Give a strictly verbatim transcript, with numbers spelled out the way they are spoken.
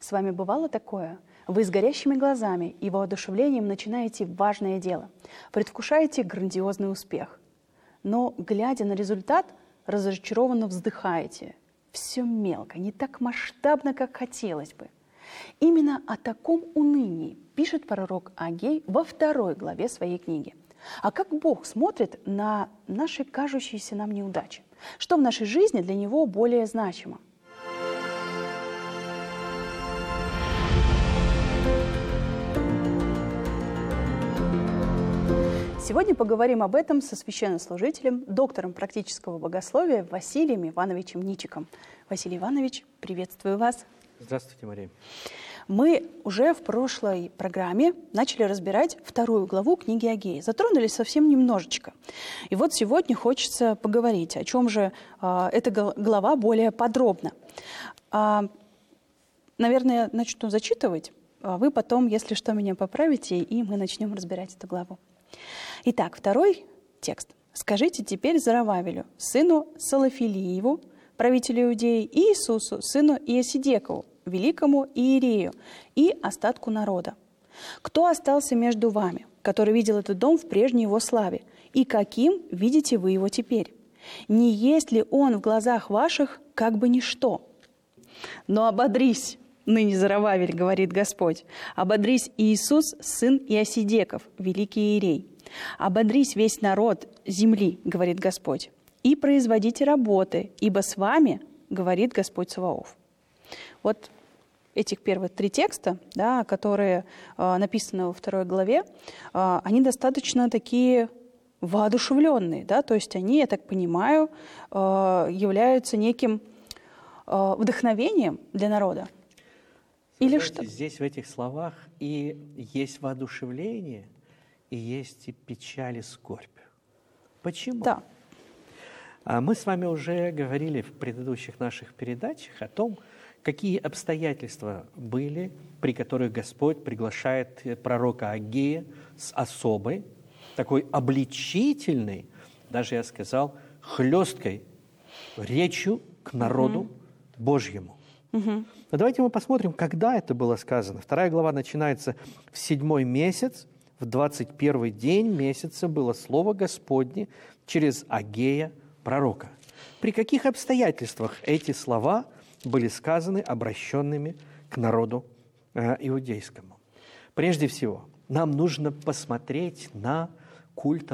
С вами бывало такое? Вы с горящими глазами и воодушевлением начинаете важное дело, предвкушаете грандиозный успех. Но, глядя на результат, разочарованно вздыхаете. Все мелко, не так масштабно, как хотелось бы. Именно о таком унынии пишет пророк Агей во второй главе своей книги. А как Бог смотрит на наши кажущиеся нам неудачи? Что в нашей жизни для Него более значимо? Сегодня поговорим об этом со священнослужителем, доктором практического богословия Василием Ивановичем Ничиком. Василий Иванович, приветствую вас. Здравствуйте, Мария. Мы уже в прошлой программе начали разбирать вторую главу книги Агеи. Затронули совсем немножечко. И вот сегодня хочется поговорить, о чем же э, эта глава более подробно. А, наверное, начну зачитывать, а вы потом, если что, меня поправите, и мы начнем разбирать эту главу. Итак, второй текст. «Скажите теперь Зарававелю, сыну Салафилиеву, правителю Иудеи, и Иисусу, сыну Иосидекову, великому Иерею, и остатку народа. Кто остался между вами, который видел этот дом в прежней его славе, и каким видите вы его теперь? Не есть ли он в глазах ваших как бы ничто? Но ободрись, ныне Зарававель, говорит Господь, ободрись Иисус, сын Иосидеков, великий Иерей. Ободрись весь народ земли, говорит Господь, и производите работы, ибо с вами, говорит Господь Саваоф». Вот этих первых три текста, да, которые э, написаны во второй главе, э, они достаточно такие воодушевленные, да, то есть они, я так понимаю, э, являются неким э, вдохновением для народа. Или Знаете, что? Здесь в этих словах и есть воодушевление, и есть и печаль, и скорбь. Почему? Да. Мы с вами уже говорили в предыдущих наших передачах о том, какие обстоятельства были, при которых Господь приглашает пророка Агея с особой, такой обличительной, даже я сказал, хлесткой речью к народу угу. Божьему. Угу. Но давайте мы посмотрим, когда это было сказано. Вторая глава начинается в седьмой месяц, в двадцать первый день месяца было слово Господне через Агея, пророка. При каких обстоятельствах эти слова были сказаны обращенными к народу э, иудейскому? Прежде всего, нам нужно посмотреть на культ